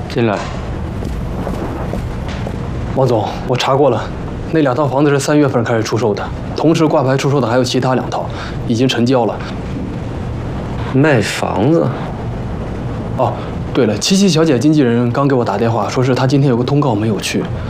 进来。 王总，我查过了，那2套房子是3月份开始出售的，同时挂牌出售的还有其他2套，已经成交了。 卖房子？ 哦，对了，七七小姐经纪人刚给我打电话，说是她今天有个通告没有去，